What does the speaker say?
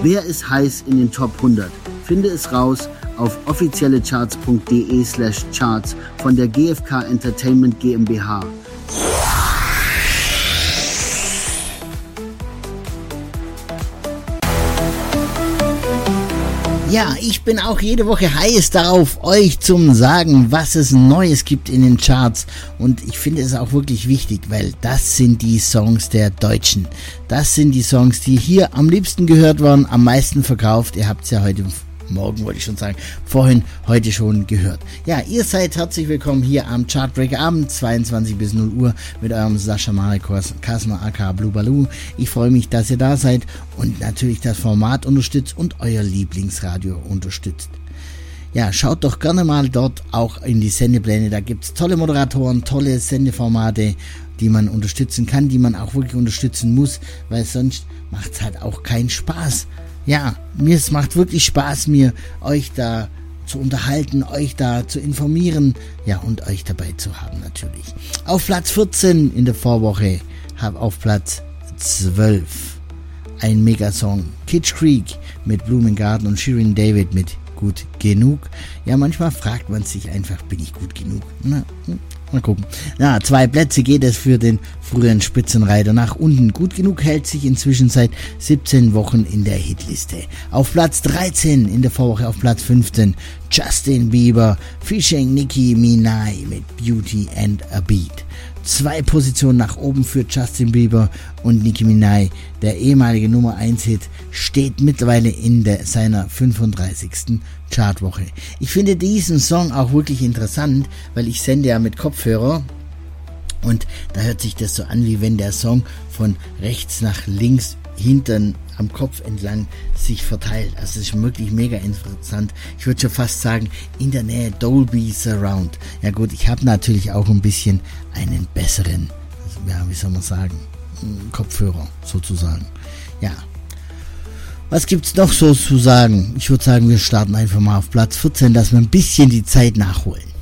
Wer ist heiß in den Top 100? Finde es raus auf offiziellecharts.de/charts von der GfK Entertainment GmbH. Ja, ich bin auch jede Woche heiß darauf, euch zum sagen, was es Neues gibt in den Charts. Und ich finde es auch wirklich wichtig, weil das sind die Songs der Deutschen. Das sind die Songs, die hier am liebsten gehört werden, am meisten verkauft. Ihr habt es ja heute Morgen, wollte ich schon sagen, heute schon gehört. Ja, ihr seid herzlich willkommen hier am Chartbreaker Abend, 22 bis 0 Uhr mit eurem Sascha Marek Kasner aka Blue Baloo. Ich freue mich, dass ihr da seid und natürlich das Format unterstützt und euer Lieblingsradio unterstützt. Ja, schaut doch gerne mal dort auch in die Sendepläne, da gibt's tolle Moderatoren, tolle Sendeformate, die man unterstützen kann, die man auch wirklich unterstützen muss, weil sonst macht's halt auch keinen Spaß. Ja, es macht wirklich Spaß, euch da zu unterhalten, euch da zu informieren, ja, und euch dabei zu haben natürlich. Auf Platz 14 in der Vorwoche, auf Platz 12 ein Megasong, Kitsch Creek mit Blumengarten und Shirin David mit Gut Genug. Ja, manchmal fragt man sich einfach, bin ich gut genug? Na, mal gucken. Ja, 2 Plätze geht es für den früheren Spitzenreiter nach unten. Gut Genug hält sich inzwischen seit 17 Wochen in der Hitliste. Auf Platz 13 in der Vorwoche, auf Platz 15 Justin Bieber featuring Nicki Minaj mit Beauty and a Beat. 2 Positionen nach oben für Justin Bieber und Nicki Minaj. Der ehemalige Nummer 1 Hit steht mittlerweile in seiner 35. Chartwoche. Ich finde diesen Song auch wirklich interessant, weil ich sende ja mit Kopfhörer und da hört sich das so an, wie wenn der Song von rechts nach links hinten am Kopf entlang sich verteilt. Also es ist wirklich mega interessant. Ich würde schon fast sagen, in der Nähe Dolby Surround. Ja gut, ich habe natürlich auch ein bisschen einen besseren, ja, wie soll man sagen, Kopfhörer sozusagen. Ja. Was gibt's noch so zu sagen? Ich würde sagen, wir starten einfach mal auf Platz 14, dass wir ein bisschen die Zeit nachholen.